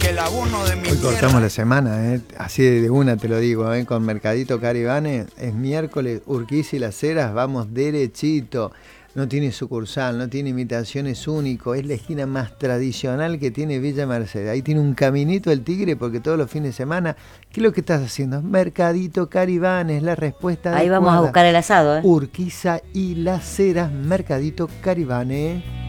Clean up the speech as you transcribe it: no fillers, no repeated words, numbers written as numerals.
que el abono de mi Hoy tierra... cortamos la semana, así de una te lo digo, con Mercadito Caribane. Es miércoles, Urquiza y Las Heras, vamos derechito. No tiene sucursal, no tiene imitación, es único. Es la esquina más tradicional que tiene Villa Mercedes. Ahí tiene un caminito el tigre porque todos los fines de semana... ¿Qué es lo que estás haciendo? Mercadito Caribane es la respuesta Ahí adecuada. vamos a buscar el asado, Urquiza y Las Heras, Mercadito Caribane.